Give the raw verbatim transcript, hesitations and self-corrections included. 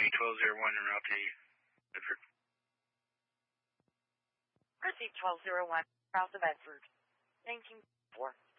Miami twelve oh one en route to Bedford. Received twelve oh one, south of Bedford. Thank you. four.